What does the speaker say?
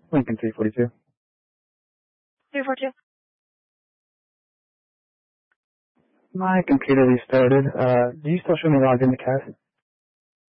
Lincoln 342. 342. My computer restarted. Do you still show me logged into CAS?